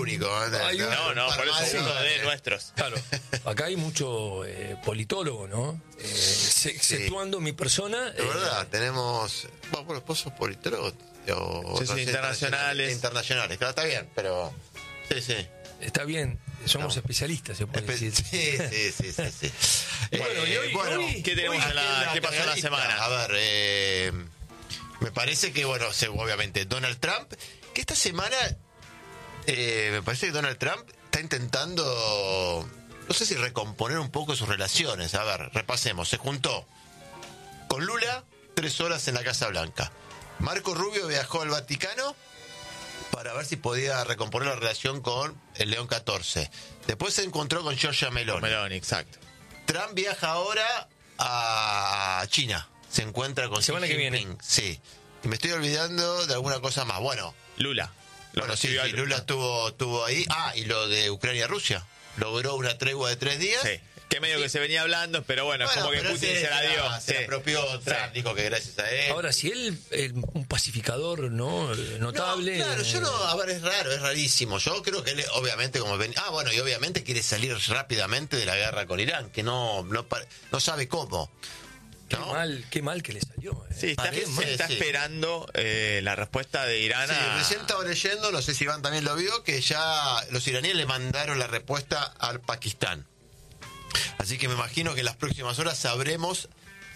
único. No, por eso uno de nuestros. Claro, acá hay mucho politólogo, ¿no? Exceptuando mi persona. De verdad, tenemos... Bueno, vos sos politólogo. Sí, internacionales. Internacionales, claro, está bien, pero... Sí. Está bien, somos especialistas, se puede decir. Sí. Bueno, y hoy ¿qué tenemos ¿qué pasó en la semana? A ver, me parece que, bueno, obviamente, Donald Trump, que esta semana, me parece que Donald Trump está intentando, no sé si recomponer un poco sus relaciones. A ver, repasemos. Se juntó con Lula 3 horas en la Casa Blanca. Marco Rubio viajó al Vaticano para ver si podía recomponer la relación con el León XIV. Después se encontró con Giorgia Meloni. Meloni, exacto. Trump viaja ahora a China. Se encuentra con Xi Jinping. Que viene. Sí. Y me estoy olvidando de alguna cosa más. Bueno. Lula. Lula estuvo ahí. Y lo de Ucrania-Rusia. Logró una tregua de 3 días. Sí. Que medio que se venía hablando, pero bueno, es como que Putin se la dio. Se la apropió Trump, dijo que gracias a él. Ahora, si él, un pacificador, ¿no? Notable. No, claro, yo no, a ver, es raro, es rarísimo. Yo creo que él, obviamente, como ven. Y obviamente quiere salir rápidamente de la guerra con Irán, que no sabe cómo. ¿No? Qué mal que le salió. Sí, está esperando la respuesta de Irán. Sí, recién estaba leyendo, no sé si Iván también lo vio, que ya los iraníes le mandaron la respuesta al Pakistán. Así que me imagino que en las próximas horas sabremos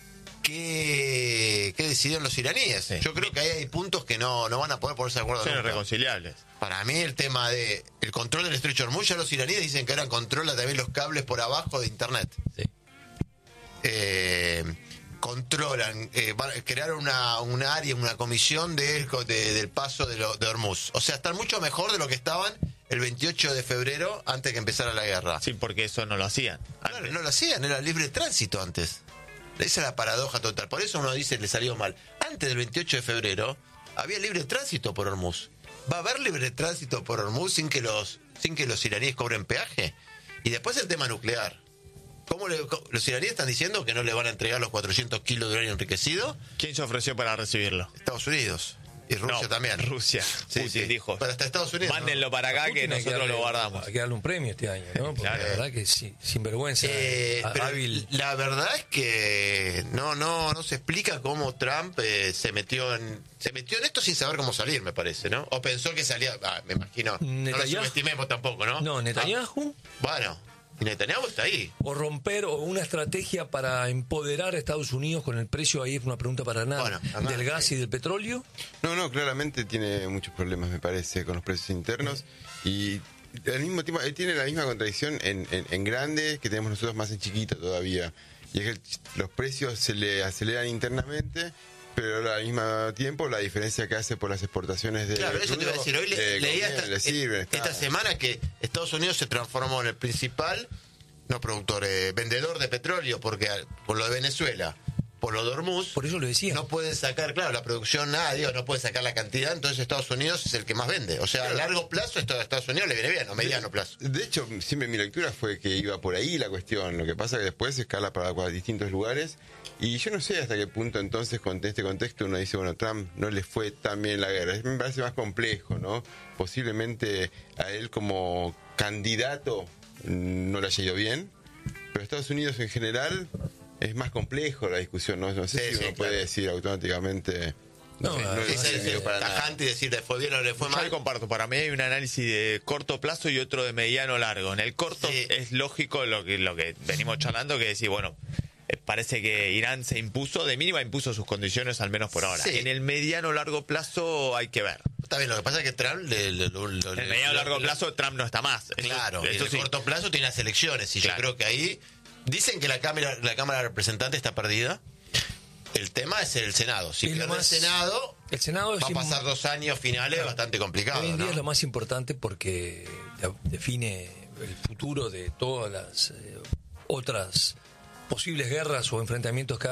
qué decidieron los iraníes. Sí. Yo creo que ahí hay puntos que no van a poder ponerse de acuerdo. Son irreconciliables. Para mí el tema de el control del estrecho de Hormuz, ya los iraníes dicen que ahora controla también los cables por abajo de internet. Sí. Controlan, crearon una área, una comisión del paso de Hormuz. O sea, están mucho mejor de lo que estaban el 28 de febrero, antes que empezara la guerra. Sí, porque eso no lo hacían. Claro, no lo hacían, era libre tránsito antes. Esa es la paradoja total. Por eso uno dice le salió mal. Antes del 28 de febrero había libre tránsito por Hormuz. ¿Va a haber libre tránsito por Hormuz sin que los iraníes cobren peaje? Y después el tema nuclear. Los iraníes están diciendo que no le van a entregar los 400 kilos de uranio enriquecido? ¿Quién se ofreció para recibirlo? Estados Unidos. Y Rusia también. Rusia. Sí, Putin dijo. Pero hasta Estados Unidos. Mándenlo para acá que nosotros lo guardamos. Hay que darle un premio este año, ¿no? Porque claro. La verdad que sí, sin vergüenza. Pero la verdad es que no se explica cómo Trump se metió en esto sin saber cómo salir, me parece, ¿no? O pensó que salía. Me imagino. No lo subestimemos tampoco, ¿no? No, Netanyahu. Bueno. Y Netanyahu está ahí. O romper, o una estrategia para empoderar a Estados Unidos con el precio, ahí es una pregunta para nada, del gas y del petróleo. No, claramente tiene muchos problemas, me parece, con los precios internos. Y al mismo tiempo tiene la misma contradicción en grande que tenemos nosotros, más en chiquito todavía. Y es que los precios se le aceleran internamente, pero al mismo tiempo la diferencia que hace por las exportaciones de claro, eso te iba a decir. Hoy leía esta semana que Estados Unidos se transformó en el principal vendedor de petróleo, porque por lo de Venezuela, por lo de Hormuz, por eso lo decía, no pueden sacar, claro, la producción, no pueden sacar la cantidad, entonces Estados Unidos es el que más vende. O sea, claro, a largo plazo esto a Estados Unidos le viene bien, a mediano plazo. De hecho, siempre mi lectura fue que iba por ahí la cuestión. Lo que pasa es que después se escala para distintos lugares. Y yo no sé hasta qué punto entonces con este contexto uno dice, bueno, Trump no le fue tan bien la guerra. Me parece más complejo, ¿no? Posiblemente a él como candidato no le haya ido bien, pero Estados Unidos en general es más complejo la discusión, ¿no? No sé si uno puede decir automáticamente... No es tajante y decir le fue bien o le fue mal. Yo comparto, para mí hay un análisis de corto plazo y otro de mediano largo. En el corto es lógico lo que venimos charlando, que decir, bueno, parece que Irán se impuso, de mínima impuso sus condiciones, al menos por ahora. En el mediano largo plazo hay que ver. Está bien, lo que pasa es que Trump... en el mediano largo plazo Trump no está más. Claro, en el corto plazo tiene las elecciones y yo creo que ahí... Dicen que la Cámara de Representantes está perdida. El tema es el Senado. Si pierde el Senado va a pasar 2 años finales bastante complicados. Hoy en día es lo más importante porque define el futuro de todas las otras posibles guerras o enfrentamientos que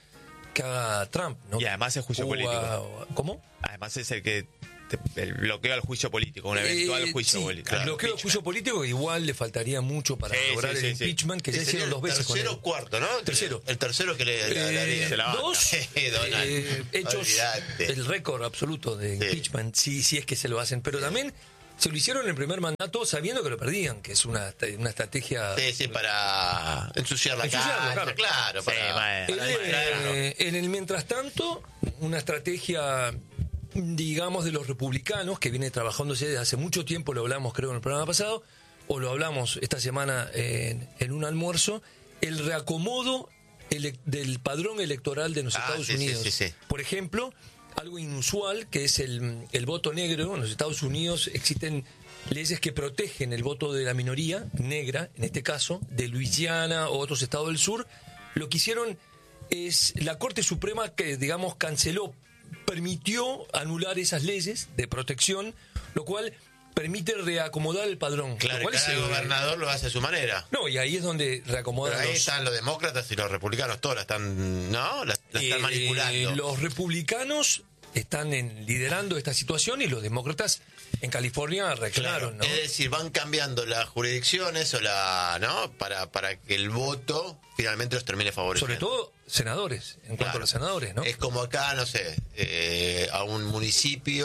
haga Trump, ¿no? Y además es juicio político. ¿Cómo? Además es el bloqueo al juicio político, un eventual juicio político. El bloqueo al juicio político igual le faltaría mucho para lograr el impeachment, que ya hicieron 2 veces con él. Tercero o cuarto, ¿no? Tercero. El tercero que le se la banca. 2 hechos el récord absoluto de impeachment, si es que se lo hacen. Pero también Se lo hicieron en el primer mandato sabiendo que lo perdían, que es una estrategia... Sí, para ensuciar la cancha, claro. En el mientras tanto, una estrategia, digamos, de los republicanos, que viene trabajándose desde hace mucho tiempo, lo hablamos creo en el programa pasado, o lo hablamos esta semana en un almuerzo, el reacomodo del padrón electoral de los Estados Unidos. Sí. Por ejemplo, algo inusual, que es el voto negro. En los Estados Unidos existen leyes que protegen el voto de la minoría negra, en este caso, de Luisiana o otros estados del sur. Lo que hicieron es la Corte Suprema que, digamos, permitió anular esas leyes de protección, lo cual permite reacomodar el padrón. Claro, el gobernador lo hace a su manera. No, y ahí es donde reacomodan. Pero ahí están los demócratas y los republicanos, todos la están, ¿no? La están manipulando. Los republicanos están liderando esta situación y los demócratas en California reclamaron, ¿no? Es decir, van cambiando las jurisdicciones o ¿no? Para que el voto finalmente los termine favoreciendo. Sobre todo senadores, en cuanto a los senadores, ¿no? Es como acá, no sé, a un municipio